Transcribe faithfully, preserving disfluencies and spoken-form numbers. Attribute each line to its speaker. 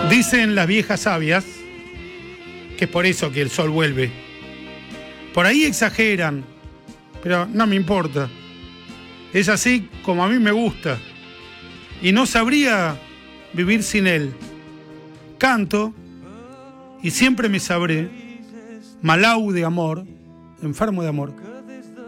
Speaker 1: Dicen las viejas sabias que es por eso que el sol vuelve. Por ahí exageran, pero no me importa. Es así como a mí me gusta. Y no sabría vivir sin él. Canto y siempre me sabré malau de amor, enfermo de amor.